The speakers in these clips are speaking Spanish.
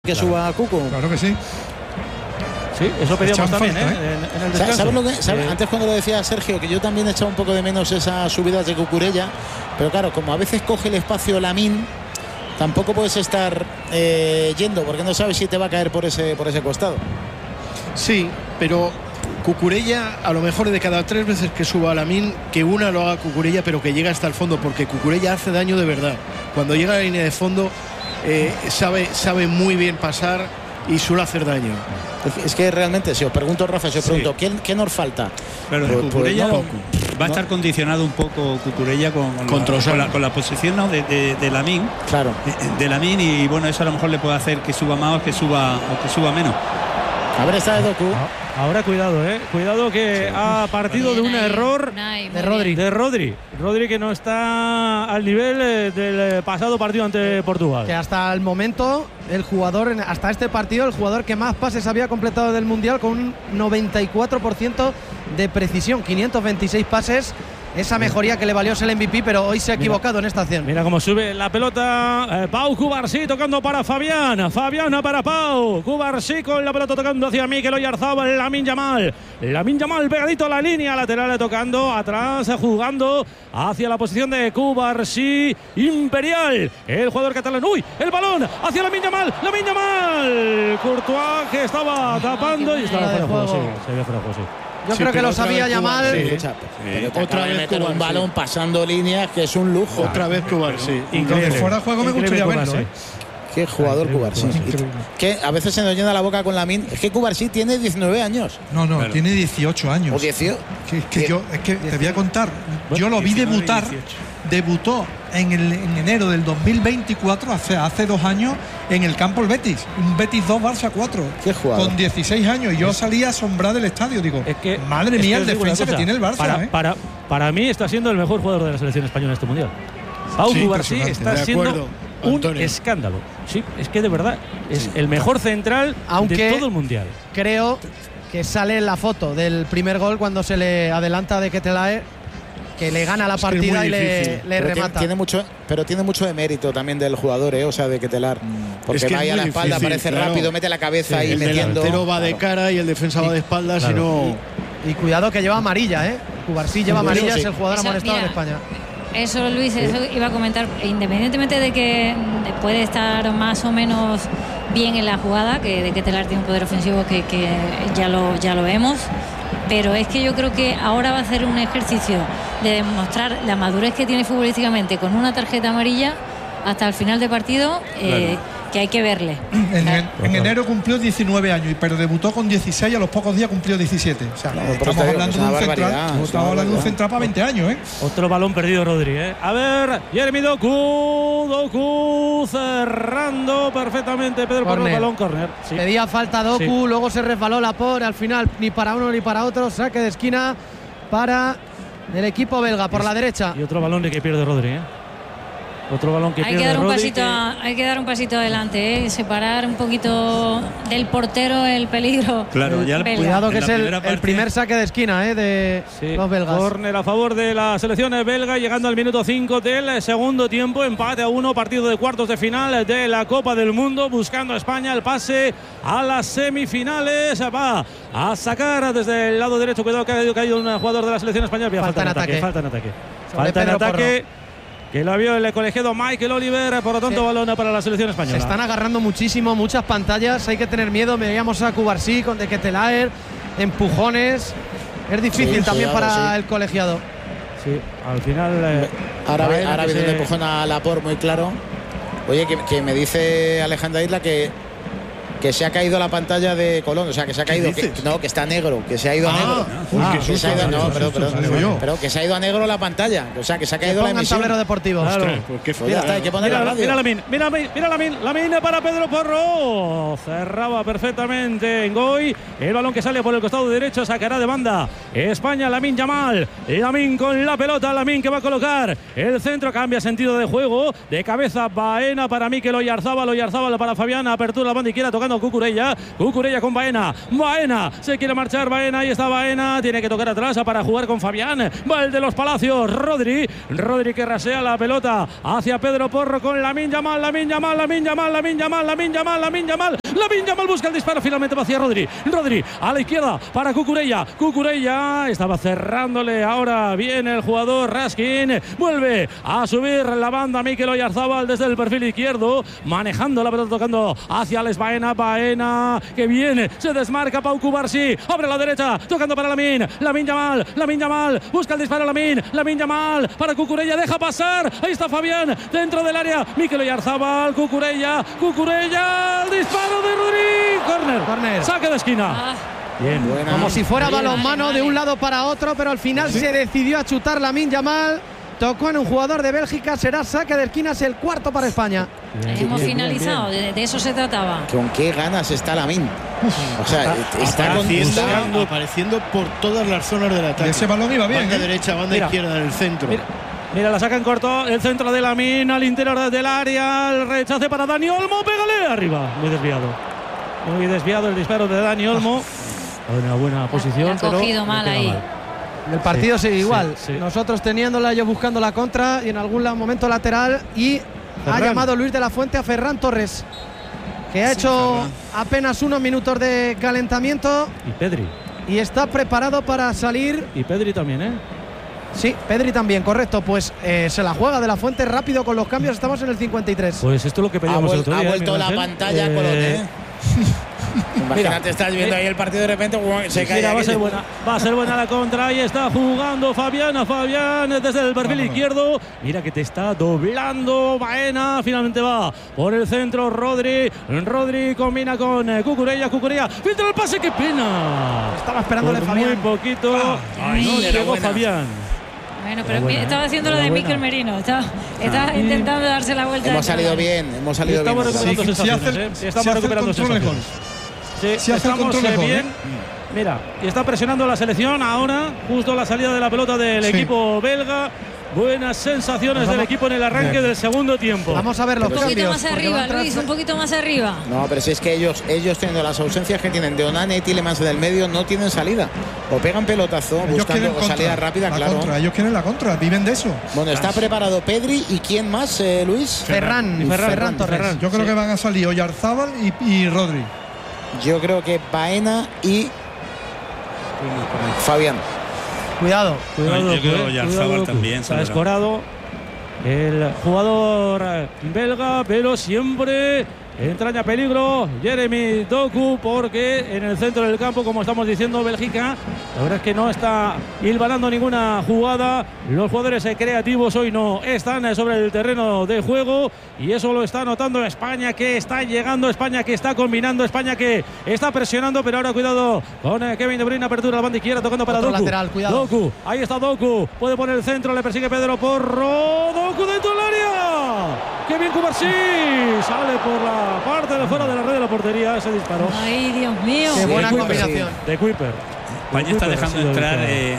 que suba a Cucu. Claro que sí. Sí, eso pedíamos también, falta, en el descanso. ¿Sabes lo que, antes cuando lo decía Sergio, que yo también he echado un poco de menos esas subidas de Cucurella, pero claro, como a veces coge el espacio Lamine, tampoco puedes estar yendo, porque no sabes si te va a caer por ese costado. Sí, pero Cucurella, a lo mejor de cada 3 veces que suba a Lamine, que una lo haga Cucurella, pero que llegue hasta el fondo, porque Cucurella hace daño de verdad. Cuando llega a la línea de fondo, sabe muy bien pasar y suele hacer daño. Es que realmente, si os pregunto, Rafa, si os pregunto, ¿qué nos falta? Claro, Pues Cucurella no, va a estar condicionado un poco Cucurella con la posición, ¿no? de Lamine. Claro. De Lamine, y bueno, eso a lo mejor le puede hacer que suba más o que suba menos. A ver, está de Doku. Ahora cuidado que ha partido de un error de Rodri. Rodri que no está al nivel del pasado partido ante Portugal. Que hasta el momento hasta este partido el jugador que más pases había completado del Mundial con un 94% de precisión, 526 pases. Esa mejoría que le valió ser el MVP, pero hoy se ha equivocado en esta acción. Mira cómo sube la pelota. Pau Cubarsí tocando para Fabián. Fabián para Pau. Cubarsí con la pelota tocando hacia Mikel Oyarzabal. Lamine Yamal pegadito a la línea lateral, tocando atrás, jugando hacia la posición de Cubarsí. Imperial, el jugador catalán. ¡Uy! El balón hacia Lamine Yamal. Courtois, que estaba tapando y estaba fuera de juego. Sí, se vio fuera de juego, sí. Yo creo que lo sabía Yamal. Otra vez meter un balón pasando líneas, que es un lujo. Otra vez Cubarsí. Increíble. Fuera de juego me gustaría verlo, ¿eh? Qué jugador Cubarsí. Que a veces se nos llena la boca con Lamine. Es que Cubarsí tiene 19 años. No, claro. Tiene 18 años. O 18. Que te voy a contar. Yo lo vi debutar. 18. Debutó en enero del 2024, hace 2 años, en el campo el Betis. Un Betis 2, Barça 4. Qué jugador. Con 16 años. Y yo salí asombrado del estadio. Digo, madre mía, el defensa que tiene el Barça. Para mí está siendo el mejor jugador de la selección española en este mundial. Pau Cubarsí está siendo un escándalo. Sí, es que de verdad es el mejor central de todo el mundial. Creo que sale en la foto del primer gol cuando se le adelanta de Ketelaere, que le gana la partida y le remata. Tiene mucho de mérito también del jugador, o sea, de Ketelaere. Porque va ahí a la espalda, aparece rápido, mete la cabeza ahí metiendo. El delantero va de cara y el defensa va de espaldas. Y cuidado que lleva amarilla, Cubarsí lleva amarilla, es el jugador amonestado en España. Eso, Luis, eso iba a comentar. Independientemente de que puede estar más o menos bien en la jugada, que Ketelaere tiene un poder ofensivo que ya lo vemos, pero es que yo creo que ahora va a hacer un ejercicio de demostrar la madurez que tiene futbolísticamente con una tarjeta amarilla hasta el final de partido, que hay que verle. En enero cumplió 19 años, pero debutó con 16 y a los pocos días cumplió 17. O sea, estamos hablando de un central para 20 años, Otro balón perdido, Rodri, A ver, Jeremy Doku cerrando perfectamente. Pedro por el balón, córner. Sí. Pedía falta Doku, luego se resbaló Laporte, al final ni para uno ni para otro, saque de esquina para el equipo belga por la derecha. Y otro balón que pierde Rodri, Otro balón que hay que dar un pasito adelante, separar un poquito del portero el peligro. Claro, cuidado que es el primer saque de esquina de los belgas. Córner a favor de la selección belga, llegando al minuto 5 del segundo tiempo, empate a 1, partido de cuartos de final de la Copa del Mundo, buscando a España el pase a las semifinales. Va a sacar desde el lado derecho, cuidado que ha caído un jugador de la selección española. Falta en ataque. Que lo vio el colegiado Michael Oliver, por lo tanto balón para la selección española. Se están agarrando muchísimo, muchas pantallas, hay que tener miedo. Veíamos a Cubarsí con de Ketelaere, empujones. Es difícil también para el colegiado. Sí, al final. Ahora viene un empujón a Laporte muy claro. Oye, que me dice Alejandra Isla que se ha caído la pantalla de Colón, o sea, que se ha caído, que está negro, que se ha ido a negro. Pero que se ha ido a negro la pantalla, o sea, que se ha caído la emisión. Tablero deportivo. Claro. Hay que poner la radio. Mira Lamine para Pedro Porro. Cerraba perfectamente Ngoy. El balón que sale por el costado derecho, sacará de banda España. Lamine Yamal. Lamine con la pelota. Lamine que va a colocar el centro, cambia sentido de juego. De cabeza Baena para Mikel Oyarzabal. Oyarzabal para Fabián. Apertura la banda izquierda tocando jugando Cucurella con Baena. Baena se quiere marchar, Baena, ahí está Baena, tiene que tocar atrás para jugar con Fabián. Va el de los Palacios, Rodri que rasea la pelota hacia Pedro Porro con Lamine Yamal busca el disparo, finalmente va hacia Rodri a la izquierda para Cucurella estaba cerrándole, ahora viene el jugador Raskin, vuelve a subir la banda Mikel Oyarzabal desde el perfil izquierdo, manejando la pelota, tocando hacia Alex Baena que viene, se desmarca Pau Cubarsí, abre la derecha, tocando para Lamine Yamal, busca el disparo Lamine Yamal para Cucurella, deja pasar, ahí está Fabián dentro del área, Mikel Oyarzabal, Cucurella, el disparo de Rodri, corner, saque de esquina. Bien. Buena. Como si fuera balonmano de un lado para otro, pero al final se decidió a chutar Lamine Yamal. Tocó en un jugador de Bélgica, será saque de esquina, es el cuarto para España. Hemos finalizado, de eso se trataba. ¿Con qué ganas está Lamine? O sea, está apareciendo por todas las zonas del ataque. Ese balón iba bien. Banda derecha, banda izquierda en el centro. Mira, la saca en corto, el centro de Lamine al interior del área, el rechace para Dani Olmo, pégale arriba, muy desviado el disparo de Dani Olmo. Una buena posición. Ha cogido mal ahí. El partido sigue igual. Nosotros teniéndola, ellos buscando la contra y en algún momento lateral. Y ha llamado Luis de la Fuente a Ferran Torres, que ha hecho apenas unos minutos de calentamiento. Y Pedri. Y está preparado para salir. Y Pedri también, ¿eh? Sí, Pedri también, correcto. Pues se la juega de la Fuente rápido con los cambios. Estamos en el 53. Pues esto es lo que pedíamos el otro día. Ha vuelto la pantalla, Colón, Imagínate, estás viendo ahí el partido, de repente se cae. Mira, va a ser buena la contra. Ahí está jugando Fabián desde el perfil izquierdo. Mira que te está doblando Baena. Finalmente va por el centro Rodri combina con Cucurella. Filtra el pase, qué pena. Estaba esperándole Fabián. Muy poquito. No llegó Fabián. Bueno, pero estaba haciendo lo de Mikel Merino. Estaba intentando darse la vuelta. Hemos salido bien. Estamos recuperando sensaciones. Estamos recuperando sensaciones. Sí, estamos bien. Mira, y está presionando la selección ahora, justo la salida de la pelota del equipo belga. Buenas sensaciones del equipo en el arranque del segundo tiempo. Vamos a ver los cambios. Un poquito más arriba, Luis, un poquito más arriba. No, pero si es que ellos teniendo las ausencias que tienen de Onana y Tielemans en el medio, no tienen salida. O pegan pelotazo buscando salida rápida, claro. Ellos quieren la contra, viven de eso. Bueno, está preparado Pedri y ¿quién más, Luis? Ferran Torres. Yo creo que van a salir Oyarzabal y Rodri. Yo creo que Baena y Fabián. Cuidado, yo creo que Oyarzabal también se ha escorado el jugador belga, pero siempre entraña peligro Jeremy Doku, porque en el centro del campo, como estamos diciendo, Bélgica, la verdad es que no está hilvanando ninguna jugada. Los jugadores creativos hoy no están sobre el terreno de juego, y eso lo está notando España, que está llegando, España que está combinando, España que está presionando. Pero ahora cuidado con Kevin De Bruyne, apertura a la banda izquierda, tocando para Doku. Lateral, cuidado. Doku, ahí está Doku, puede poner el centro, le persigue Pedro Porro, Doku dentro del área. Kevin Cubarsí sale por la parte de fuera de la red de la portería, ese disparo. Ay, Dios mío. Qué buena combinación. De Kuiper. España está dejando entrar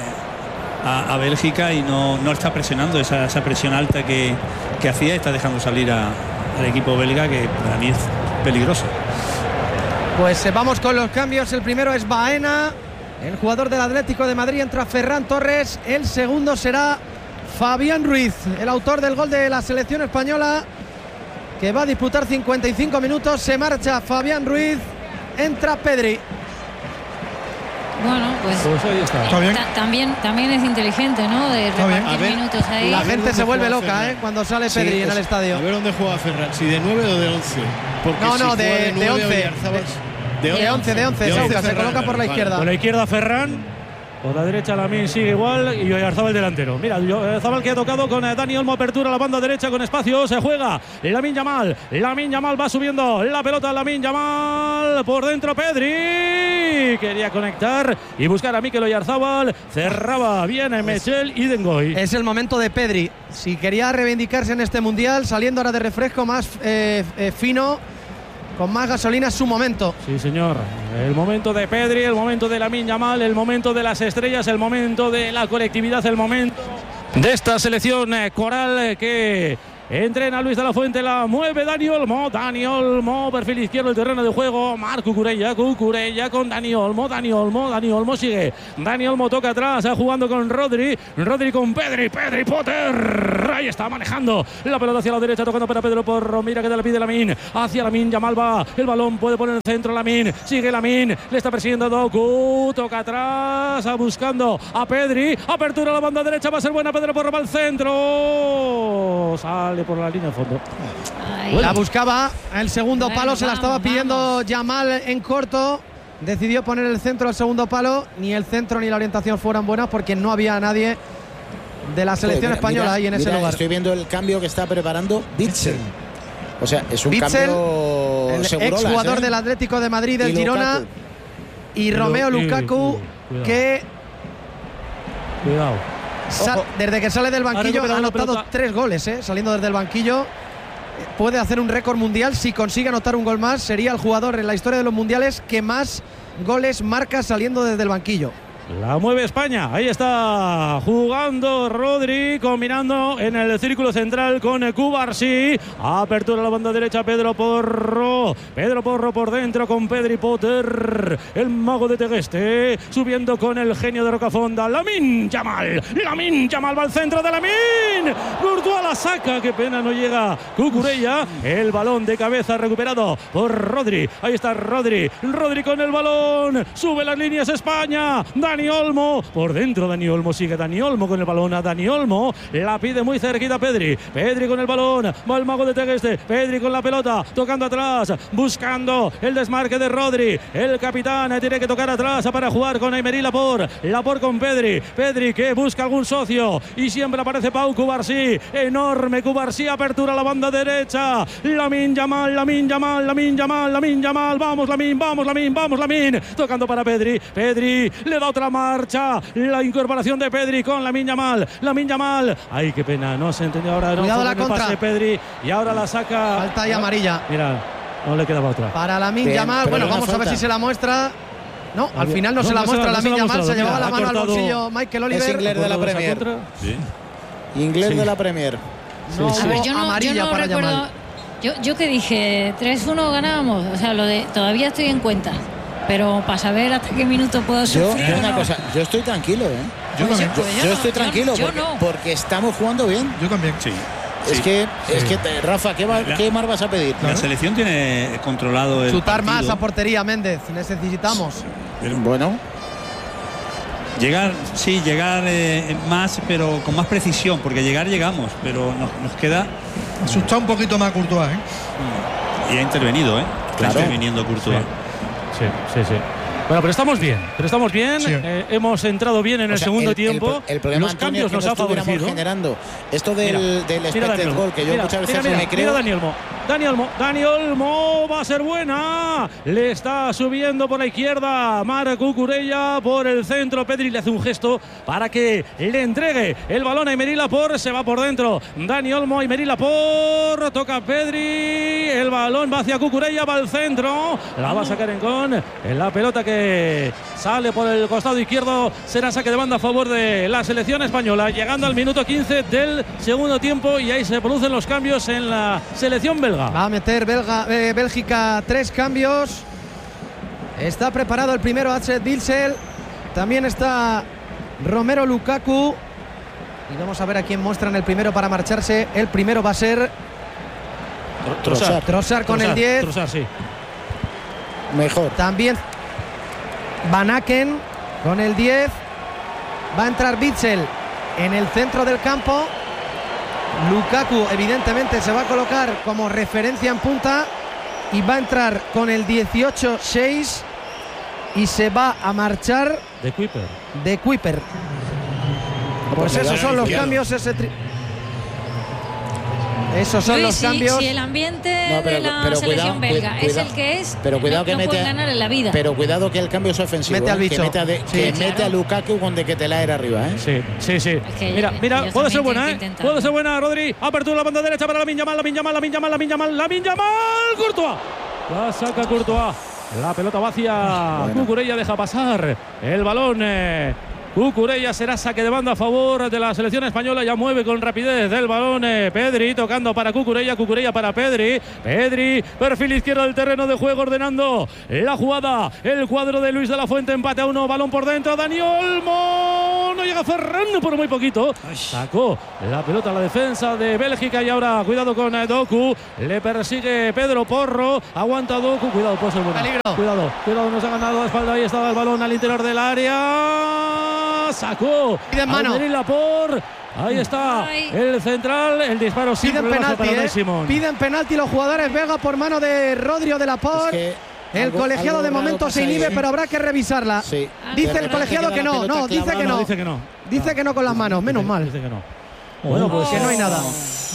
a Bélgica y no está presionando esa presión alta que hacía. Está dejando salir al equipo belga, que para mí es peligroso. Pues vamos con los cambios. El primero es Baena, el jugador del Atlético de Madrid. Entra Ferran Torres. El segundo será Fabián Ruiz, el autor del gol de la selección española, que va a disputar 55 minutos. Se marcha Fabián Ruiz, entra Pedri. Bueno, pues ahí está. También es inteligente, ¿no? De repartir minutos ahí. La gente se vuelve loca, cuando sale Pedri en el estadio. A ver dónde juega Ferran, si de 9 o de 11. No, de 11. De 11, se coloca por la izquierda. Por la izquierda Ferran. Por la derecha Lamine sigue igual y Oyarzabal el delantero. Mira, Oyarzabal que ha tocado con Dani Olmo, apertura a la banda derecha con espacio, se juega Lamine Yamal va subiendo la pelota, Lamine Yamal por dentro, Pedri quería conectar y buscar a Mikel Oyarzabal, cerraba bien Mechel y Dengoy. Es el momento de Pedri, si quería reivindicarse en este mundial, saliendo ahora de refresco más fino, con más gasolina, es su momento. Sí, señor. El momento de Pedri, el momento de Lamine Yamal, el momento de las estrellas, el momento de la colectividad, el momento de esta selección coral que Entrena Luis de la Fuente, la mueve Dani Olmo. Dani Olmo, perfil izquierdo del terreno de juego. Marc Cucurella con Dani Olmo. Dani Olmo sigue. Dani Olmo toca atrás, jugando con Rodri. Rodri con Pedri Potter. Ahí está manejando la pelota hacia la derecha, tocando para Pedro Porro. Mira que te la pide Lamine. Hacia Lamine Yamal va. El balón puede poner en el centro Lamine. Sigue Lamine. Le está persiguiendo Doku. Toca atrás, buscando a Pedri. Apertura a la banda derecha. Va a ser buena. Pedro Porro va al centro. Sale por la línea de fondo. La buscaba. El segundo palo se la estaba pidiendo Yamal en corto. Decidió poner el centro al segundo palo. Ni el centro ni la orientación fueran buenas porque no había nadie de la selección española ahí en ese lugar. Estoy viendo el cambio que está preparando Witsel. O sea, es un Witsel, cambio el ex jugador del Atlético de Madrid, del Girona, y Romeo Lukaku, que cuidado. Desde que sale del banquillo ha anotado 3 goles, saliendo desde el banquillo. Puede hacer un récord mundial. Si consigue anotar un gol más, sería el jugador en la historia de los mundiales que más goles marca saliendo desde el banquillo. La mueve España, ahí está jugando Rodri, combinando en el círculo central con Cubarsí. Apertura a la banda derecha, Pedro Porro por dentro con Pedri Potter, el mago de Tegueste, subiendo con el genio de Rocafonda, Lamine Yamal va al centro de Lamine. Courtois la saca, qué pena, no llega Cucurella. El balón de cabeza recuperado por Rodri, ahí está Rodri con el balón, sube las líneas España. Dani Olmo, por dentro Dani Olmo, sigue Dani Olmo con el balón, a Dani Olmo, la pide muy cerquita Pedri con el balón, va el mago de Tegueste, Pedri con la pelota, tocando atrás, buscando el desmarque de Rodri, el capitán tiene que tocar atrás para jugar con Aymeri Laporte con Pedri que busca algún socio, y siempre aparece Pau Cubarsí, enorme Cubarsí, apertura a la banda derecha, Lamine Yamal, vamos Lamine, tocando para Pedri, le da otra marcha, la incorporación de Pedri con Lamine Yamal, ay qué pena, no se entendió ahora, cuidado la contra, pase Pedri y ahora la saca, falta y amarilla, mira, no le quedaba otra para Lamine Yamal. Bueno, vamos a ver si se la muestra. No, al final no se la muestra Lamine Yamal, se llevaba la mano al bolsillo Michael Oliver. Es inglés de la Premier. Sí. Inglés de la Premier. No, a ver, amarilla yo no para recuerdo, Yamal. Yo que dije 3-1 ganábamos, o sea, lo de todavía estoy en cuenta, pero para saber hasta qué minuto puedo sufrir. Yo estoy tranquilo, Yo estoy tranquilo porque estamos jugando bien. Yo también. Sí. Es que Rafa, ¿qué más vas a pedir? La selección tiene controlado el chutar partido. más a portería, Méndez, necesitamos. Bueno. Llegar más, pero con más precisión, porque llegamos, pero nos queda. Asusta un poquito más Courtois, Y ha intervenido, Claro. Está interviniendo Courtois. Sí. Bueno, pero estamos bien. Sí. Hemos entrado bien en el segundo tiempo. El problema, los cambios Antonio, nos ha favorecido. Generando esto del expected goal, que yo muchas veces me creo. Mira Dani Olmo va a ser buena. Le está subiendo por la izquierda Marc Cucurella, por el centro Pedri le hace un gesto para que le entregue el balón a Aymeri Laporte, se va por dentro Dani Olmo, Aymeri Laporte, toca Pedri, el balón va hacia Cucurella, va al centro, la va a sacar en la pelota que sale por el costado izquierdo, será saque de banda a favor de la selección española, llegando al minuto 15 del segundo tiempo, y ahí se producen los cambios en la selección belga. Va a meter Bélgica 3 cambios. Está preparado el primero, Astrid Witsel. También está Romero Lukaku. Y vamos a ver a quién muestran el primero para marcharse. El primero va a ser Trossard con el 10. Trossard, sí. Mejor. También Van Aken con el 10. Va a entrar Witsel en el centro del campo. Lukaku evidentemente se va a colocar como referencia en punta y va a entrar con el 18-6 y se va a marchar de Kuiper. Pues esos son los cambios. Esos son los cambios. Si el ambiente de la selección belga es el que es, pero cuidado que puede ganar en la vida. Pero cuidado que el cambio es ofensivo. Mete al bicho. Mete a Lukaku con de que te la era arriba, Sí. Es que mira, puede ser buena, puede ser buena, Rodri. Apertura la banda derecha para Lamine Yamal. Courtois. La saca Courtois. La pelota va hacia Cucurella, deja pasar el balón. Cucurella. Será saque de banda a favor de la selección española. Ya mueve con rapidez del balón Pedri, tocando para Cucurella. Cucurella para Pedri. Pedri, perfil izquierdo del terreno de juego, ordenando la jugada. El cuadro de Luis de la Fuente, empate a 1. Balón por dentro. Dani Olmo. No llega Ferran por muy poquito. Sacó la pelota a la defensa de Bélgica. Y ahora cuidado con Doku. Le persigue Pedro Porro. Aguanta Doku. Cuidado, puede ser bueno. Cuidado, nos ha ganado la espalda. Ahí estaba el balón al interior del área. Sacó. Piden mano. Ahí está el central, el disparo sin problema para Simón. Piden penalti los jugadores belgas por mano de Rodrigo de la Port. El colegiado de momento se inhibe, pero habrá que revisarla. Sí. Dice el colegiado que no. Dice que no. Dice que no con las manos, menos mal. Dice que no. Bueno, pues que no hay nada.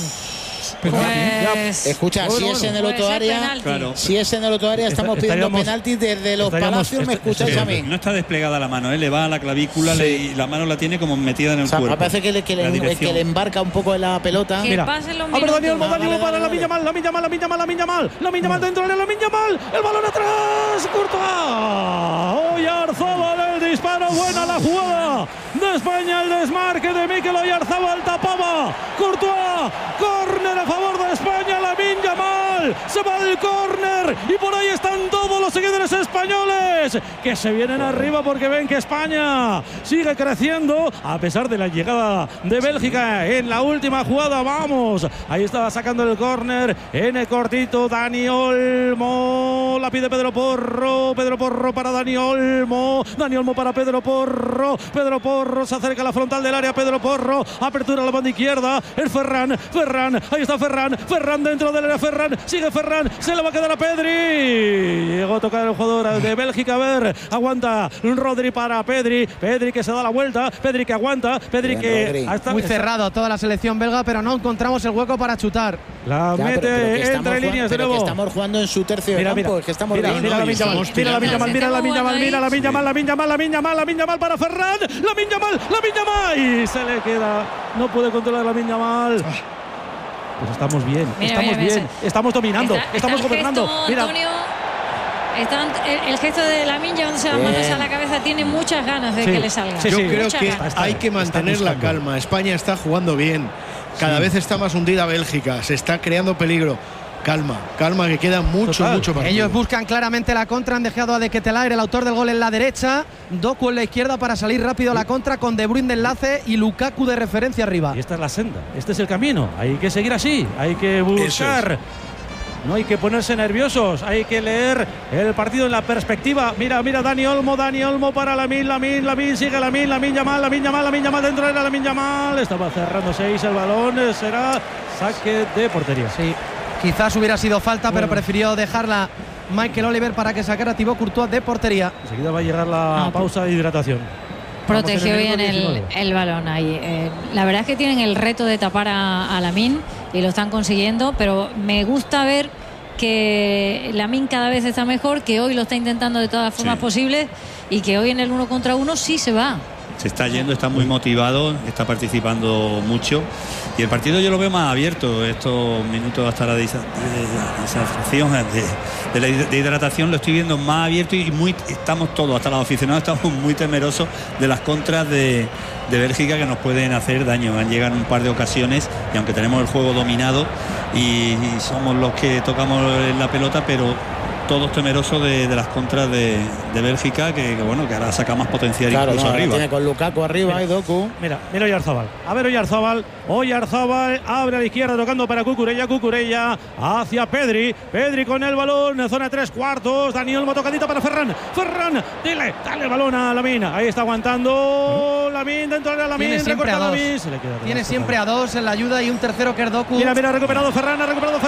Escucha, si es en el otro área, estamos pidiendo penaltis desde los palacios. ¿Me escucháis a mí? No está desplegada la mano, le va a la clavícula y la mano la tiene como metida en el cuerpo. Me parece que le embarca un poco en la pelota. Mira, Dani Olmo para la Miña Mal dentro del área, el balón atrás, Courtois. Oyarzabal, el disparo, buena la jugada de España, el desmarque de Mikel Oyarzabal, tapaba Courtois, córner a favor de España. Lamine Yamal se va al córner y por ahí están todos los seguidores españoles que se vienen arriba porque ven que España sigue creciendo a pesar de la llegada de Bélgica en la última jugada. Vamos, ahí estaba sacando el córner en el cortito Dani Olmo, la pide Pedro Porro para Dani Olmo para Pedro Porro se acerca a la frontal del área, Pedro Porro, apertura a la banda izquierda, el Ferran, ahí está Ferran dentro del área, sigue Ferran, se le va a quedar a Pedri, llegó a tocar el jugador de Bélgica, a ver, aguanta Rodri para Pedri que se da la vuelta, Pedri que aguanta, Pedri que muy cerrado toda la selección belga, pero no encontramos el hueco para chutar. La mete entre líneas de nuevo. Que estamos jugando en su tercio de campo, es que estamos mira la Lamine Yamal para Ferran, Lamine Yamal y se le queda, no puede controlar Lamine Yamal. Pues estamos bien, estamos dominando, estamos gobernando. Antonio, el gesto de Lamine llevándose las manos a la cabeza, tiene muchas ganas de que le salga. Yo creo que hay que mantener la calma. España está jugando bien, cada vez está más hundida Bélgica, se está creando peligro. Calma, que queda mucho partido. Ellos buscan claramente la contra, han dejado a De Ketelaere, el autor del gol, en la derecha, Doku en la izquierda para salir rápido a la contra, con De Bruyne de enlace y Lukaku de referencia arriba. Y esta es la senda, este es el camino, hay que seguir así, hay que buscar. No hay que ponerse nerviosos, hay que leer el partido en la perspectiva. Mira Dani Olmo para Lamine, sigue Lamine Yamal dentro de la Lamine Yamal. Estaba cerrando 6 el balón, será saque de portería. Sí. Quizás hubiera sido falta, pero prefirió dejarla Michael Oliver para que sacara Thibaut Courtois de portería. Enseguida va a llegar la pausa de hidratación. Protegió bien el balón ahí. La verdad es que tienen el reto de tapar a Lamine y lo están consiguiendo, pero me gusta ver que Lamine cada vez está mejor, que hoy lo está intentando de todas las formas posibles y que hoy en el 1 contra 1 sí se va. Se está yendo, está muy motivado, está participando mucho y el partido yo lo veo más abierto. Estos minutos hasta la de hidratación lo estoy viendo más abierto y estamos todos, hasta los aficionados estamos muy temerosos de las contras de Bélgica que nos pueden hacer daño. Han llegado un par de ocasiones y aunque tenemos el juego dominado y somos los que tocamos la pelota, pero todos temerosos de las contras de Bélgica, que ahora saca más potencial, incluso arriba. Tiene con Lukaku arriba y Doku. Mira Oyarzabal. A ver Oyarzabal abre a la izquierda tocando para Cucurella hacia Pedri con el balón en zona 3/4. Dani Olmo tocadita para Ferran, dale el balón a Lamine. Ahí está aguantando Lamine dentro de la Lamine. Tiene siempre a dos en la ayuda y un tercero que es Doku. Mira, ha recuperado Ferran.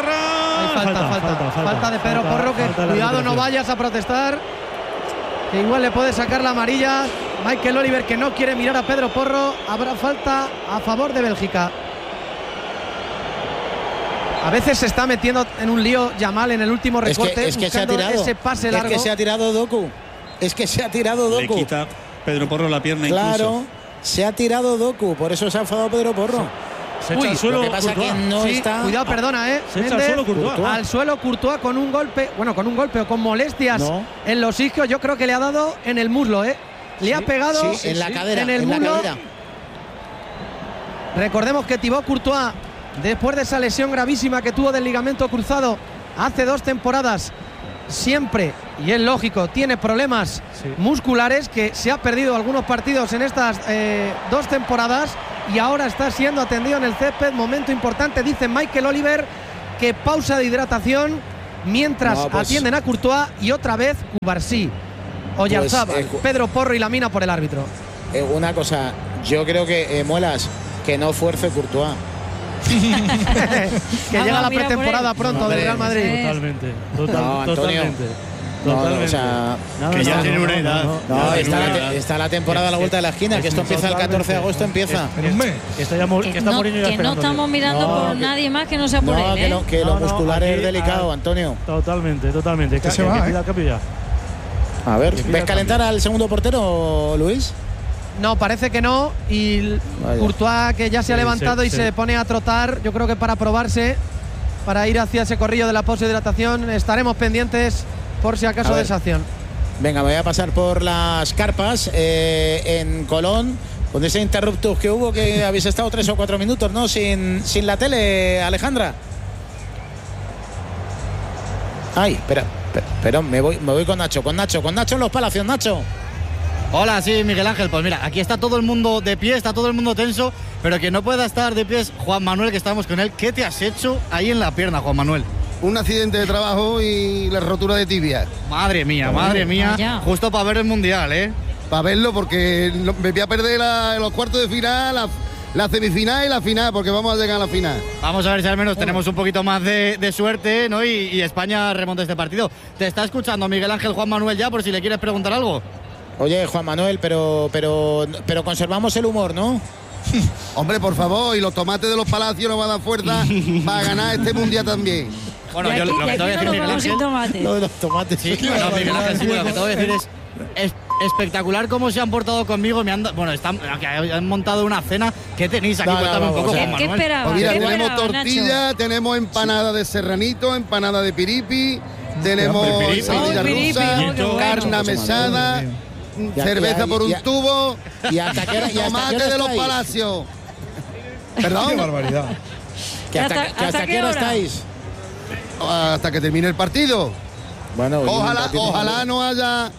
Falta de Pedro Porro, que cuidado, no vayas a protestar, que igual le puede sacar la amarilla. Michael Oliver, que no quiere mirar a Pedro Porro. Habrá falta a favor de Bélgica. A veces se está metiendo en un lío Yamal en el último recorte. Es que se ha tirado ese pase largo. Es que se ha tirado Doku. Le quita Pedro Porro la pierna. Claro, se ha tirado Doku, por eso se ha enfadado Pedro Porro. Se echa al suelo. Lo que pasa que no está. Cuidado, perdona, se echa al suelo Courtois. Al suelo Courtois con un golpe o con molestias en los isquios. Yo creo que le ha dado en el muslo, le ha pegado en la cadera, en el muslo. Recordemos que Thibaut Courtois, después de esa lesión gravísima que tuvo del ligamento cruzado hace 2 temporadas, siempre, y es lógico, tiene problemas musculares, que se ha perdido algunos partidos en estas 2 temporadas y ahora está siendo atendido en el césped. Momento importante, dice Michael Oliver, que pausa de hidratación mientras atienden a Courtois, y otra vez Cubarsí, Oyarzábal, Pedro Porro y Lamina por el árbitro. Una cosa, yo creo que Muelas, que no fuerce Courtois. Que llega la pretemporada pronto del Real Madrid. Totalmente. Totalmente. Totalmente. O sea, que ya tiene una edad. Está la temporada a la vuelta de la esquina, que esto empieza el 14 de agosto, empieza. En un mes. Que no estamos mirando por nadie más que no sea por él. Que lo muscular es delicado, Antonio. Totalmente. Que se va, A ver, ¿ves calentar al segundo portero, Luis? No, parece que no. Y Courtois, que ya se ha levantado y se pone a trotar, yo creo que para probarse, para ir hacia ese corrillo de la poshidratación. Estaremos pendientes por si acaso de esa acción. Venga, me voy a pasar por las carpas en Colón, con ese interruptus que hubo, que habéis estado 3 o 4 minutos, ¿no? Sin la tele, Alejandra. Ay, espera, me voy con Nacho en los Palacios, Nacho. Hola, sí, Miguel Ángel. Pues mira, aquí está todo el mundo de pie, está todo el mundo tenso, pero que no pueda estar de pie es Juan Manuel, que estamos con él. ¿Qué te has hecho ahí en la pierna, Juan Manuel? Un accidente de trabajo y la rotura de tibia. Madre mía, justo para ver el Mundial, ¿eh? Para verlo, porque me voy a perder los cuartos de final, la semifinal y la final, porque vamos a llegar a la final. Vamos a ver si al menos tenemos un poquito más de suerte, ¿no? Y España remonta este partido. Te está escuchando Miguel Ángel Juan Manuel ya, por si le quieres preguntar algo. Oye, Juan Manuel, pero conservamos el humor, ¿no? Hombre, por favor, y los tomates de los Palacios nos van a dar fuerza para ganar este Mundial también. Bueno, yo lo que te voy a decir, Miguel Ángel, lo de los tomates. Sí, bueno, Miguel Ángel, sí, lo que te voy a decir es espectacular cómo se han portado conmigo. Han montado una cena. ¿Qué tenéis aquí? Cuéntame un poco, Juan Manuel. ¿Qué esperabas? Pues mira, tenemos tortilla, tenemos empanada de serranito, empanada de piripi, tenemos ensalada rusa, carne mesada, cerveza por un tubo y hasta tomate de los Palacios. ¿Perdón? Qué barbaridad. ¿Hasta qué hora estáis? Hasta que termine el partido. Bueno, ojalá no haya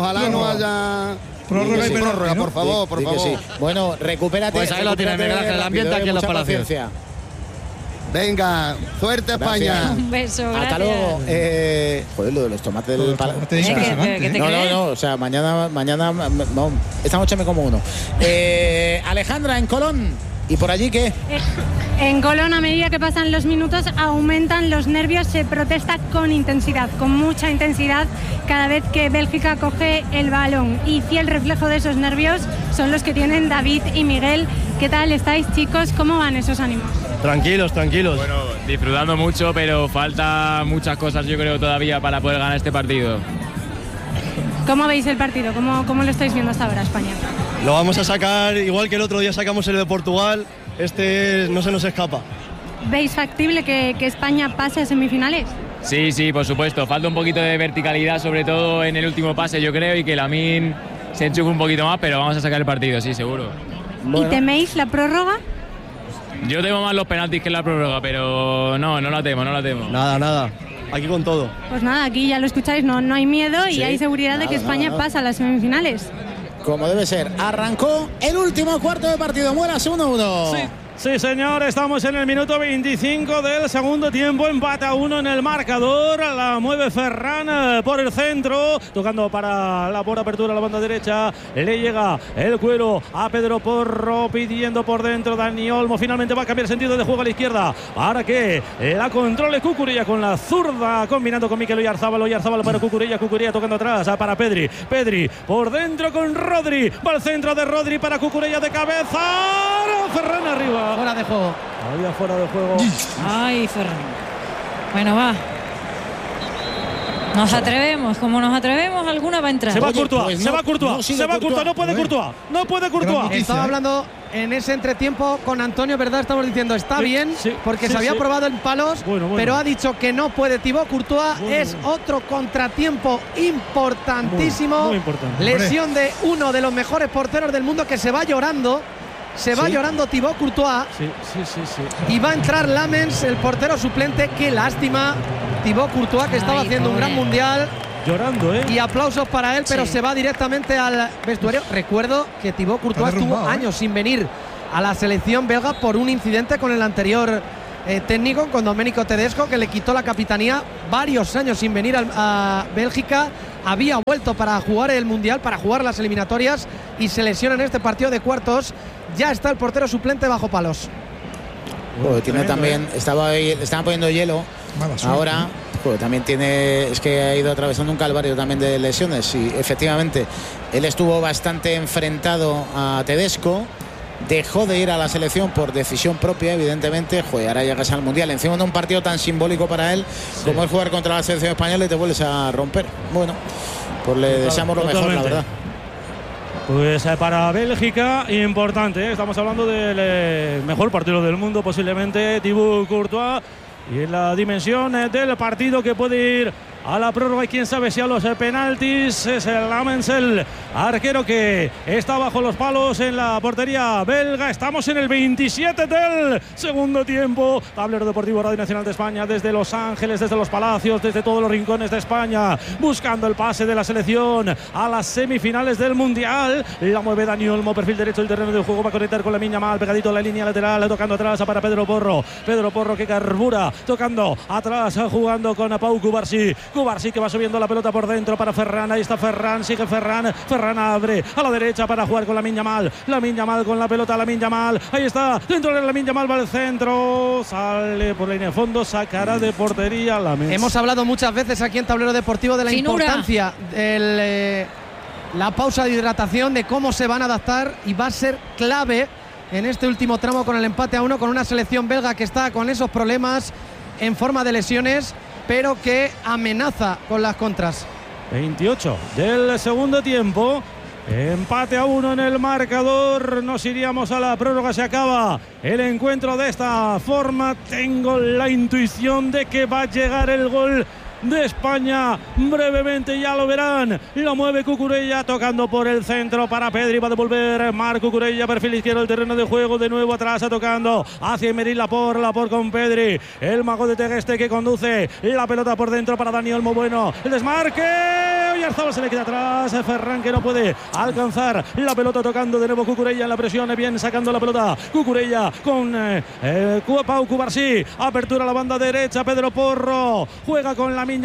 prórroga, por favor. Sí. Bueno, recupérate. Pues ahí lo tienes, Miguel Ángel, el ambiente aquí en los Palacios. Venga, suerte España. Un beso, gracias. Hasta luego. Joder, lo de los tomates del Palacio. No, o sea, mañana no, esta noche me como uno. Alejandra, en Colón. ¿Y por allí qué? En Colón, a medida que pasan los minutos, aumentan los nervios, se protesta con intensidad, con mucha intensidad, cada vez que Bélgica coge el balón. Y fiel reflejo de esos nervios son los que tienen David y Miguel. ¿Qué tal estáis, chicos? ¿Cómo van esos ánimos? Tranquilos. Bueno, disfrutando mucho, pero falta muchas cosas, yo creo, todavía para poder ganar este partido. ¿Cómo veis el partido? ¿Cómo lo estáis viendo hasta ahora, España? Lo vamos a sacar, igual que el otro día sacamos el de Portugal, este no se nos escapa. ¿Veis factible que España pase a semifinales? Sí, por supuesto. Falta un poquito de verticalidad, sobre todo en el último pase, yo creo, y que Lamine se enchufe un poquito más, pero vamos a sacar el partido, sí, seguro. Bueno. ¿Y teméis la prórroga? Yo temo más los penaltis que la prórroga, pero no la temo. Nada. Aquí con todo. Pues nada, aquí ya lo escucháis, no hay miedo y hay seguridad de que España pasa a las semifinales. Como debe ser. Arrancó el último cuarto de partido. Muelas 1-1. Sí, señor, estamos en el minuto 25 del segundo tiempo, empate a 1 en el marcador, la mueve Ferran por el centro, tocando para la por apertura a la banda derecha, le llega el cuero a Pedro Porro, pidiendo por dentro Dani Olmo, finalmente va a cambiar sentido de juego a la izquierda, para que la controle Cucurella con la zurda, combinando con Mikel Oyarzábal para Cucurella tocando atrás para Pedri por dentro con Rodri, va al centro de Rodri para Cucurella de cabeza, Ferran arriba. Fuera de juego. Había fuera de juego. Ay, Ferran. Bueno, va. Nos atrevemos, como nos atrevemos, alguna va a entrar. Se va Courtois, se va Courtois, no puede Courtois. Estaba hablando en ese entretiempo con Antonio, ¿verdad? Estamos diciendo, está bien, porque se había probado en palos, pero ha dicho que no puede Thibaut Courtois. Es otro contratiempo importantísimo. Muy importante. Lesión de uno de los mejores porteros del mundo que se va llorando. Se va llorando Thibaut Courtois. Sí. Y va a entrar Lamens, el portero suplente. Qué lástima. Thibaut Courtois, que estaba haciendo un gran mundial. Llorando, Y aplausos para él, pero se va directamente al vestuario. Recuerdo que Thibaut Courtois estuvo años sin venir a la selección belga por un incidente con el anterior técnico, con Domenico Tedesco, que le quitó la capitanía. Varios años sin venir a Bélgica. Había vuelto para jugar el mundial, para jugar las eliminatorias, y se lesiona en este partido de cuartos. Ya está el portero suplente bajo palos. Tiene también, estaban poniendo hielo. Ahora, también tiene, es que ha ido atravesando un calvario también de lesiones. Y efectivamente, él estuvo bastante enfrentado a Tedesco. Dejó de ir a la selección por decisión propia, evidentemente. Ahora llegas al mundial, encima de un partido tan simbólico para él como es jugar contra la selección española, y te vuelves a romper. Bueno, pues le deseamos lo mejor, la verdad. Pues para Bélgica, importante, estamos hablando del mejor partido del mundo, posiblemente, Thibaut Courtois, y en la dimensión del partido que puede ir a la prórroga, y quién sabe si a los penaltis. Es el Lamens, el arquero que está bajo los palos en la portería belga. Estamos en el 27 del segundo tiempo. Tablero Deportivo Radio Nacional de España, desde Los Ángeles, desde los Palacios, desde todos los rincones de España, buscando el pase de la selección a las semifinales del Mundial. La mueve Dani Olmo, perfil derecho del terreno de juego, va a conectar con Lamine Yamal, pegadito a la línea lateral, tocando atrás para Pedro Porro. Pedro Porro que carbura, tocando atrás, jugando con Pau Cubarsí. Cubarsí que va subiendo la pelota por dentro para Ferran. Ahí está Ferran, sigue Ferran. Ferran abre a la derecha para jugar con Lamine Yamal. Lamine Yamal con la pelota, Lamine Yamal. Ahí está, dentro de Lamine Yamal, va al centro. Sale por la línea de fondo, sacará de portería Lamens. Hemos hablado muchas veces aquí en Tablero Deportivo de la importancia de la pausa de hidratación, de cómo se van a adaptar, y va a ser clave en este último tramo con el empate a 1, con una selección belga que está con esos problemas en forma de lesiones, pero que amenaza con las contras. 28 del segundo tiempo, empate a 1 en el marcador. Nos iríamos a la prórroga, se acaba el encuentro de esta forma. Tengo la intuición de que va a llegar el gol de España brevemente, ya lo verán. Lo mueve Cucurella, tocando por el centro para Pedri, va a devolver Marc Cucurella, perfil izquierdo del terreno de juego, de nuevo atrás, tocando hacia Emery Laporte con Pedri, el mago de Tegeste que conduce la pelota por dentro para Dani Olmo. Bueno, el desmarque, Oyarzabal se le queda atrás, Ferran que no puede alcanzar la pelota, tocando de nuevo Cucurella en la presión, bien sacando la pelota Cucurella con Pau Cubarsí, apertura a la banda derecha, Pedro Porro juega con Lamine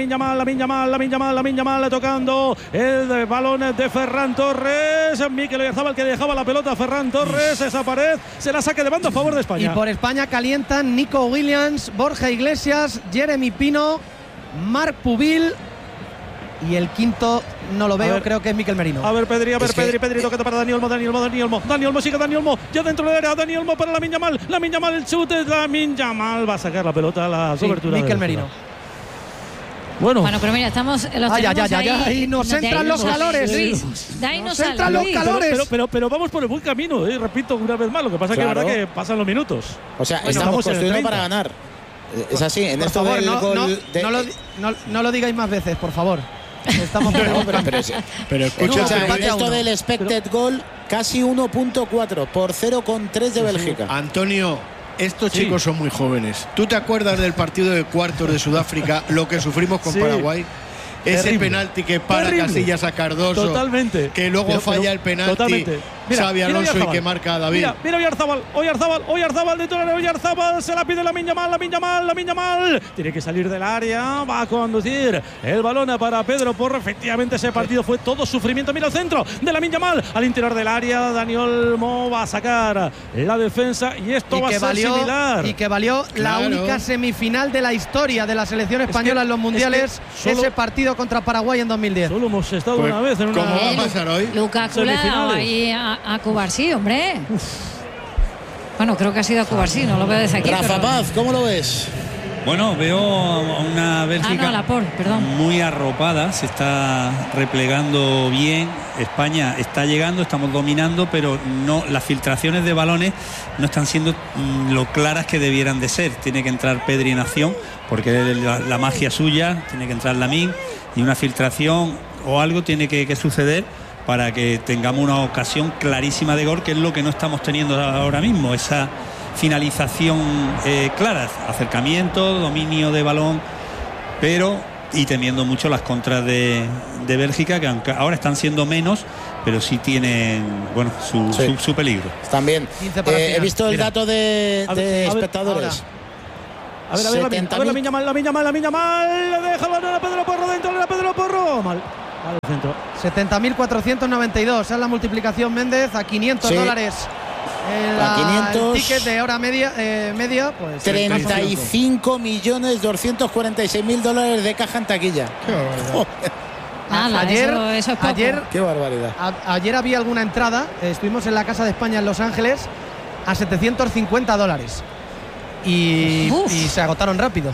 Yamal, tocando el balón de Ferran Torres. Mikel Oyarzabal que dejaba la pelota a Ferran Torres, esa pared se la saque de banda a favor de España. Y por España calientan Nico Williams, Borja Iglesias, Jeremy Pino, Marc Pubil, y el quinto no lo veo, creo que es Mikel Merino. A ver, Pedri, Pedri tocando para Dani Olmo, sigue Dani Olmo, ya dentro del área, Dani Olmo para Lamine Yamal, el chute, Lamine Yamal va a sacar la pelota a la cobertura. Mikel Merino. Bueno, pero mira, estamos. Ahí nos entran los calores. Luis, de ahí nos entran los calores. Pero vamos por el buen camino, repito una vez más. Lo que pasa es que es verdad que pasan los minutos. O sea, estamos construyendo para ganar. Es así, en esto del gol. No lo digáis más veces, por favor. Estamos pero escucha, en esto del expected goal, casi 1.4 por 0,3 de Bélgica. Antonio, estos chicos son muy jóvenes. ¿Tú te acuerdas del partido de cuartos de Sudáfrica, lo que sufrimos con Paraguay? Ese penalti que para Casillas a Cardoso. Totalmente. Que luego falla el penalti. Totalmente. Mira, Xavi Alonso y que marca a David. Mira Oyarzabal dentro del área, Oyarzabal se la pide Lamine Yamal. Tiene que salir del área, va a conducir el balón para Pedro Porro. Efectivamente ese partido fue todo sufrimiento. Mira el centro de Lamine Yamal al interior del área. Dani Olmo va a sacar la defensa y esto va a ser similar. Y que valió la única semifinal de la historia de la selección española en los mundiales, ese partido contra Paraguay en 2010. Solo hemos estado una vez en una. ¿Cómo va a pasar hoy? Lukaku ahí a Cubarsí, hombre. Bueno, creo que ha sido a Cubarsí, no lo veo desde aquí. Rafa Paz, ¿cómo lo ves? Bueno, veo a una Bélgica muy arropada, se está replegando bien. España está llegando, estamos dominando, pero no, las filtraciones de balones no están siendo lo claras que debieran de ser. Tiene que entrar Pedri en acción, porque es la magia suya, tiene que entrar Lamine, y una filtración o algo tiene que suceder para que tengamos una ocasión clarísima de gol, que es lo que no estamos teniendo ahora mismo, esa finalización clara, acercamiento, dominio de balón, pero y temiendo mucho las contras de Bélgica, que aunque ahora están siendo menos, pero sí tienen, bueno, su peligro. También he visto el dato de espectadores. A ver, la Miña mal, le deja el balón a Pedro Porro dentro, a Pedro Porro, mal al centro. 70.492, es la multiplicación, Méndez, a $500. El ticket de hora media, pues 35.246.000 de caja en taquilla. Ayer, eso es poco. Qué barbaridad. Ayer había alguna entrada, estuvimos en la Casa de España en Los Ángeles a $750 y se agotaron rápido.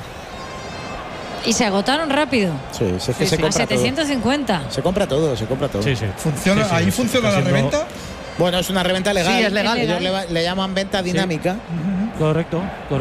Y se agotaron rápido. Sí, es que se compra a 750. Todo. Se compra todo. Sí. ¿Funciona? ¿Ahí funciona la reventa? Bueno, es una reventa legal. Sí, es legal. Ellos le llaman venta dinámica. Sí. Correcto.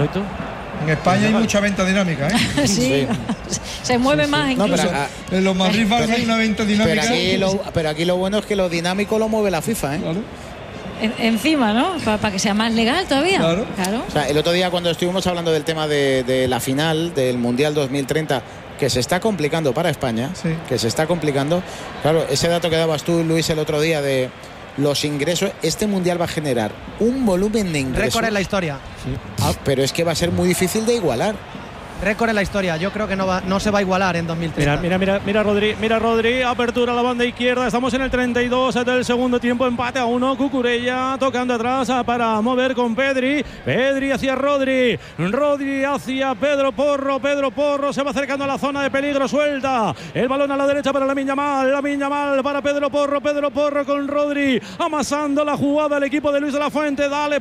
En España hay mucha venta dinámica, ¿eh? Sí. Se mueve más incluso. No, en los Madrid Barça hay una venta dinámica. Pero aquí lo bueno es que lo dinámico lo mueve la FIFA, ¿eh? Claro. Encima, ¿no? Para que sea más legal todavía. Claro. O sea, el otro día cuando estuvimos hablando del tema de la final del Mundial 2030, que se está complicando para España, que se está complicando. Claro, ese dato que dabas tú, Luis, el otro día de los ingresos, este Mundial va a generar un volumen de ingresos. Récord en la historia. Pero es que va a ser muy difícil de igualar. Récord en la historia, yo creo que no se va a igualar en 2030. Mira Rodri, apertura a la banda izquierda, estamos en el 32 del segundo tiempo, empate a 1, Cucurella tocando atrás para mover con Pedri hacia Rodri hacia Pedro Porro se va acercando a la zona de peligro, suelta el balón a la derecha para Lamine Yamal para Pedro Porro con Rodri, amasando la jugada el equipo de Luis de la Fuente, dale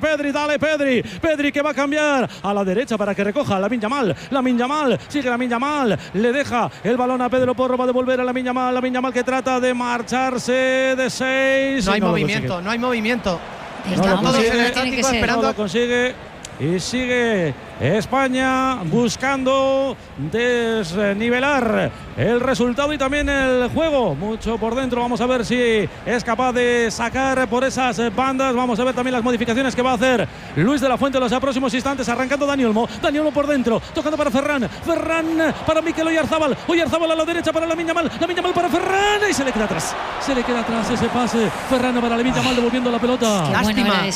Pedri que va a cambiar a la derecha para que recoja Lamine Yamal, sigue Lamine Yamal, le deja el balón a Pedro Porro, va a devolver a Lamine Yamal que trata de marcharse de 6. No hay movimiento. Están todos en el estático esperando. No lo consigue. Y sigue España buscando desnivelar el resultado y también el juego. Mucho por dentro. Vamos a ver si es capaz de sacar por esas bandas. Vamos a ver también las modificaciones que va a hacer Luis de la Fuente en los próximos instantes. Arrancando Dani Olmo por dentro. Tocando para Ferran para Mikel Oyarzabal a la derecha para Lamine Yamal para Ferran y se le queda atrás ese pase. Ferran para Lamine Yamal devolviendo la pelota. Lástima. Bueno era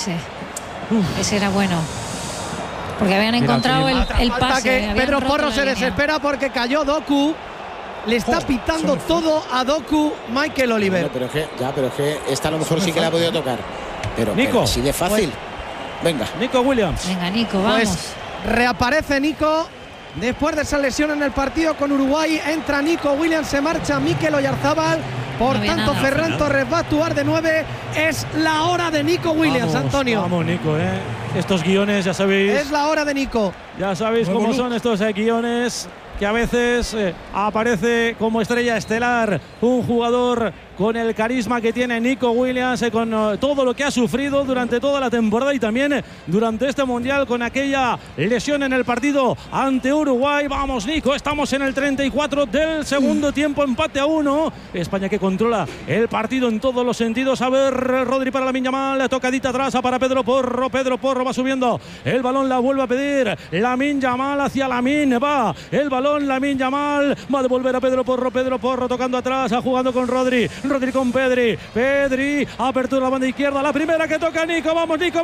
ese era bueno. Porque habían encontrado el pase. Que Pedro Porro se desespera porque cayó Doku. Le está pitando todo a Doku Michael Oliver. Bueno, pero es que esta a lo mejor sí que la ha podido tocar. Pero así de fácil. Venga. Nico Williams. Venga, Nico, vamos. Pues reaparece Nico. Después de esa lesión en el partido con Uruguay, entra Nico Williams, se marcha Mikel Oyarzabal. Por tanto, Ferran Torres va a actuar de 9. Es la hora de Nico Williams, Antonio. Vamos, Nico, estos guiones, ya sabéis. Es la hora de Nico. Ya sabéis cómo son estos guiones, que a veces aparece como estrella estelar un jugador con el carisma que tiene Nico Williams, con todo lo que ha sufrido durante toda la temporada y también durante este Mundial con aquella lesión en el partido ante Uruguay. Vamos, Nico, estamos en el 34 del segundo tiempo, empate a 1. España que controla el partido en todos los sentidos. A ver, Rodri para Lamine Yamal, tocadita atrás para Pedro Porro va subiendo el balón, la vuelve a pedir Lamine Yamal hacia Lamine, va el balón, Lamine Yamal va a devolver a Pedro Porro tocando atrás, jugando con Rodri con Pedri, apertura a la banda izquierda, la primera que toca Nico, vamos Nico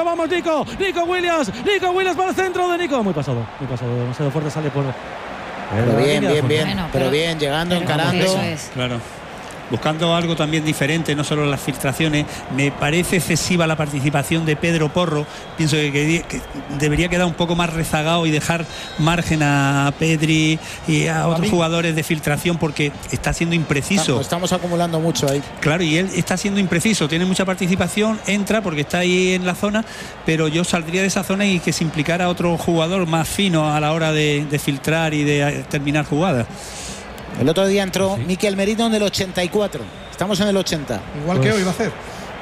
Williams para el centro de Nico, muy pasado, demasiado fuerte, sale por pero bien, llegando, encarando. Claro. buscando algo también diferente, no solo las filtraciones. Me parece excesiva la participación de Pedro Porro. Pienso que debería quedar un poco más rezagado y dejar margen a Pedri y a otros jugadores de filtración, porque está siendo impreciso. Estamos acumulando mucho ahí. Claro, y él está siendo impreciso, tiene mucha participación, entra porque está ahí en la zona, pero yo saldría de esa zona y que se implicara otro jugador más fino a la hora de filtrar y de terminar jugadas. El otro día entró Mikel Merino en el 84. Estamos en el 80. Igual que hoy va a hacer.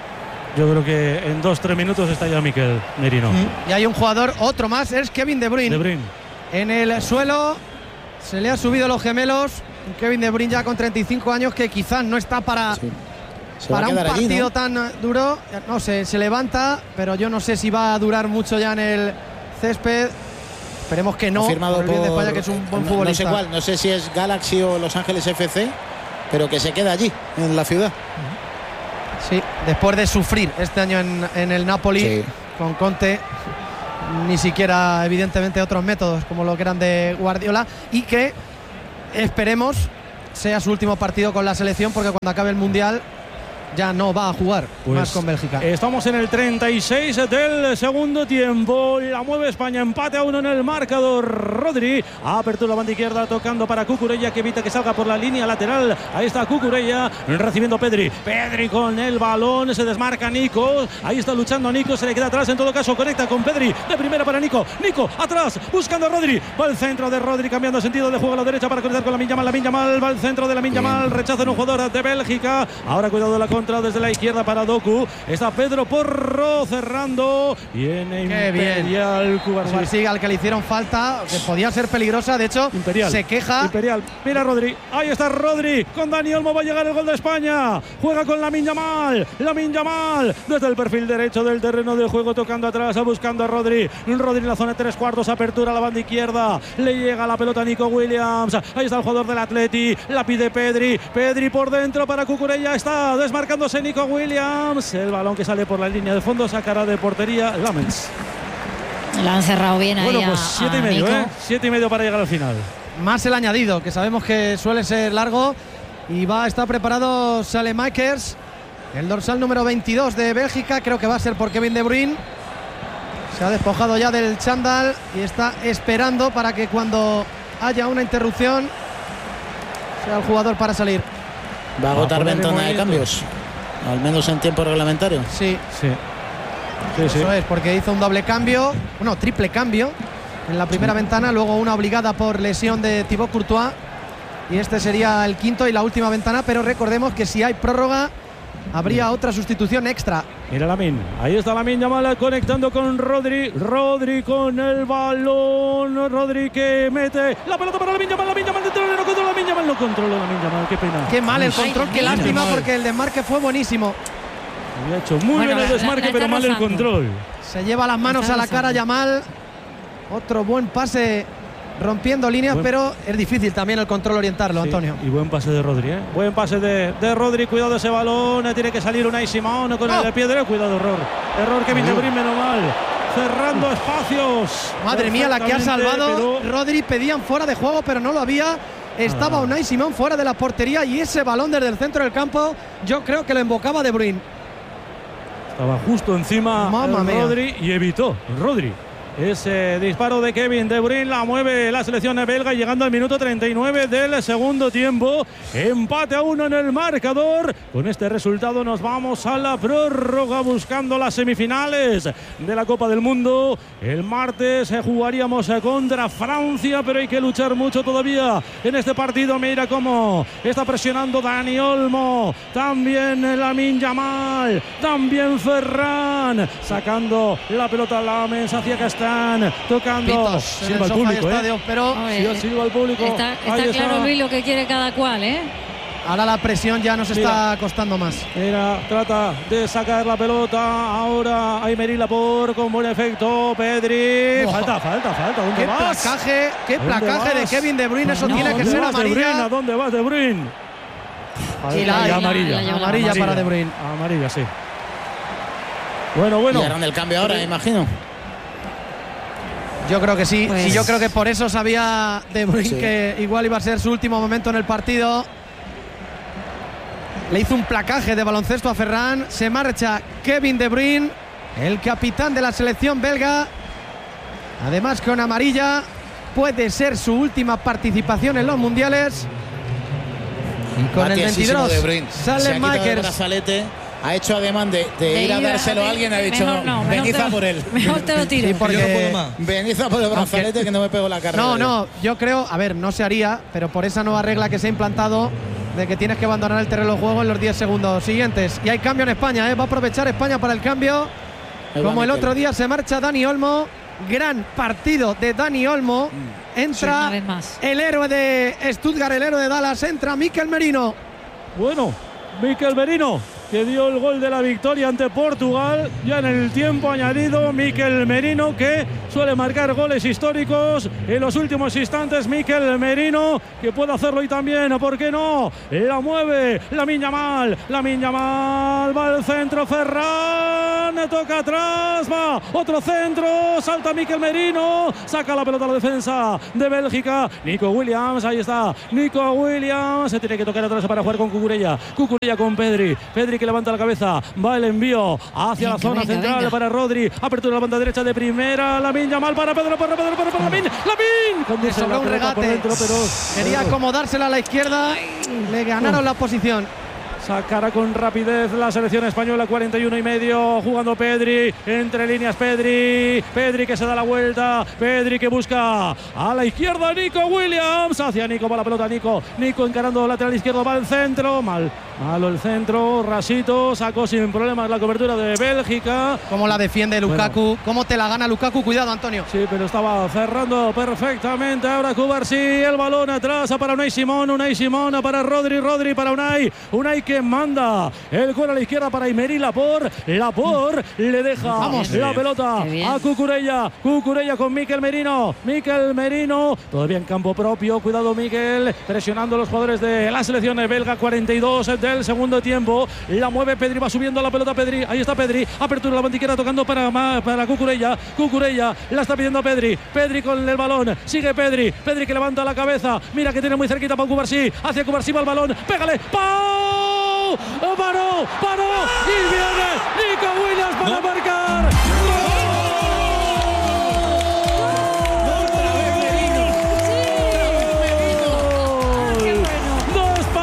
Yo creo que en 2-3 minutos está ya Mikel Merino. Y hay un jugador, otro más, es Kevin De Bruyne. En el suelo se le ha subido los gemelos. Kevin De Bruyne ya con 35 años, que quizás no está para un partido allí, ¿no? Tan duro. No sé, se levanta, pero yo no sé si va a durar mucho ya en el césped. Esperemos que no. Firmado por de España, que es un buen futbolista. No sé cuál, no sé si es Galaxy o Los Ángeles FC, pero que se queda allí, en la ciudad. Sí, después de sufrir este año en el Napoli con Conte, ni siquiera evidentemente otros métodos como lo que eran de Guardiola, y que esperemos sea su último partido con la selección, porque cuando acabe el Mundial ya no va a jugar más con Bélgica. Estamos en el 36 del segundo tiempo. La mueve España, empate a 1 en el marcador. Rodri, apertura banda izquierda, tocando para Cucurella, que evita que salga por la línea lateral. Ahí está Cucurella, recibiendo Pedri. Pedri con el balón, se desmarca Nico. Ahí está luchando Nico, se le queda atrás. En todo caso, conecta con Pedri. De primera para Nico. Nico atrás, buscando a Rodri. Va al centro de Rodri, cambiando sentido de juego a la derecha para conectar con Lamine Yamal. Lamine Yamal va al centro de Lamine Yamal. Rechaza en un jugador de Bélgica. Ahora cuidado de la contra desde la izquierda para Doku. Está Pedro Porro cerrando. Viene Imperial Cubarsí, al que le hicieron falta, que podía ser peligrosa. De hecho, se queja. Imperial. Mira Rodri. Ahí está Rodri. Con Dani Olmo va a llegar el gol de España. Juega con Lamine Yamal. Lamine Yamal desde el perfil derecho del terreno de juego, tocando atrás, buscando a Rodri. Rodri en la zona de 3/4. Apertura a la banda izquierda. Le llega la pelota a Nico Williams. Ahí está el jugador del Atleti. La pide Pedri. Pedri por dentro para Cucurella. Está desmarcándose Nico Williams. El balón que sale por la línea de fondo, sacará de portería Lamens. La han cerrado bien ahí. Bueno, pues 7,5, 7,5 para llegar al final. Más el añadido, que sabemos que suele ser largo. Y va a estar preparado Saelemaekers, el dorsal número 22 de Bélgica. Creo que va a ser por Kevin De Bruyne. Se ha despojado ya del chándal y está esperando para que cuando haya una interrupción sea el jugador para salir. Va a agotar ventana de cambios, al menos en tiempo reglamentario. Sí. Eso es, porque hizo un doble cambio, triple cambio en la primera ventana, luego una obligada por lesión de Thibaut Courtois, y este sería el quinto y la última ventana. Pero recordemos que si hay prórroga habría otra sustitución extra. Mira Lamine, ahí está Lamine Yamal conectando con Rodri. Rodri con el balón. Rodri que mete la pelota para Lamine Yamal. Lamine Yamal dentro del no controla Lamine Yamal. No controla Lamine Yamal, qué pena. Qué mal el control, qué lástima, porque el desmarque fue buenísimo. Había hecho muy bien el desmarque, pero mal el control. Se lleva las manos a la cara Yamal. Otro buen pase rompiendo líneas, pero es difícil también el control orientarlo, Antonio. Y buen pase de Rodri, Buen pase de Rodri. Cuidado ese balón. Tiene que salir Unai Simón con el de piedra. Cuidado, error Kevin De Bruyne, menos mal. Cerrando espacios. Madre mía, la que ha salvado Rodri. Pedían fuera de juego, pero no lo había. Estaba Unai Simón fuera de la portería, y ese balón desde el centro del campo yo creo que lo invocaba De Bruyne. Estaba justo encima Rodri y evitó Rodri ese disparo de Kevin De Bruyne. La mueve la selección belga, llegando al minuto 39 del segundo tiempo. Empate a 1 en el marcador. Con este resultado nos vamos a la prórroga, buscando las semifinales de la Copa del Mundo. El martes jugaríamos contra Francia, pero hay que luchar mucho todavía en este partido. Mira cómo está presionando Dani Olmo, también Lamine Yamal, también Ferran, sacando la pelota a Lamens hacia Castán, tocando. Silva al público, pero silba al público. Está claro, Luis, lo que quiere cada cual, Ahora la presión ya nos está costando más. Trata de sacar la pelota. Ahora Aymeri Laporte con buen efecto. Pedri. Falta. ¿Dónde qué placaje de Kevin De Bruyne. Eso tiene que ser amarilla. ¿A dónde vas, De Bruyne? Amarilla para De Bruyne. Amarilla, sí. Bueno. Y harán el cambio ahora, imagino. Yo creo que sí. Y yo creo que por eso sabía De Bruyne que igual iba a ser su último momento en el partido. le hizo un placaje de baloncesto a Ferran. Se marcha Kevin De Bruyne, el capitán de la selección belga. Además, con amarilla, puede ser su última participación en los mundiales. Y con el 22 sale Makers. Ha hecho ademán de ir a dárselo a alguien, ha dicho venid a por él. Mejor te lo tiro. Sí, porque yo no puedo más. Venid a por el brazalete que no me pego la carrera. No, yo creo, a ver, no se haría, pero por esa nueva regla que se ha implantado de que tienes que abandonar el terreno de juego en los 10 segundos siguientes. Y hay cambio en España, va a aprovechar España para el cambio. Como el otro día se marcha Dani Olmo. Gran partido de Dani Olmo. Entra el héroe de Stuttgart, el héroe de Dallas, entra Mikel Merino. Bueno, Mikel Merino, que dio el gol de la victoria ante Portugal ya en el tiempo añadido. Mikel Merino, que suele marcar goles históricos en los últimos instantes. Mikel Merino, que puede hacerlo y también, ¿por qué no? La mueve Lamine Yamal, va al centro, Ferran, toca atrás, va otro centro, salta Mikel Merino, saca la pelota a la defensa de Bélgica. Nico Williams, ahí está, Nico Williams, se tiene que tocar atrás para jugar con Cucurella con Pedri, que levanta la cabeza, va el envío hacia la zona central para Rodri, apertura la banda derecha de primera, Lamine Yamal para Pedro, para Lamine, le sobró un regate, dentro, pero quería acomodársela a la izquierda, le ganaron la posición. Sacará con rapidez la selección española, 41,5, jugando Pedri, entre líneas Pedri que se da la vuelta, Pedri que busca a la izquierda, Nico Williams, hacia Nico, va la pelota Nico encarando lateral izquierdo, va al centro, malo el centro, rasito, sacó sin problemas la cobertura de Bélgica. ¿Cómo la defiende Lukaku? ¿Cómo te la gana Lukaku? Cuidado, Antonio. Sí, pero estaba cerrando perfectamente ahora Cubarsí, el balón atrás para Unai Simón para Rodri para Unai que manda el gol a la izquierda para Aymeri Laporte le deja la pelota a Cucurella con Mikel Merino, todavía en campo propio, cuidado Mikel, presionando a los jugadores de la selección belga, 42 del segundo tiempo, la mueve Pedri, va subiendo la pelota Pedri, ahí está Pedri, apertura la bandiquera tocando para Cucurella, la está pidiendo Pedri con el balón, sigue Pedri que levanta la cabeza, mira que tiene muy cerquita para Cubarsí, hacia Cubarsí va el balón, pégale, ¡pau! Paró y viene Nico Williams para marcar.